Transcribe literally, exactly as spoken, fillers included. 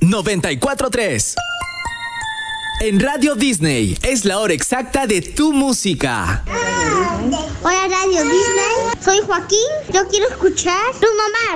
noventa y cuatro punto tres. En Radio Disney es la hora exacta de tu música. Hola Radio Disney, soy Joaquín, yo quiero escuchar Bruno Mars.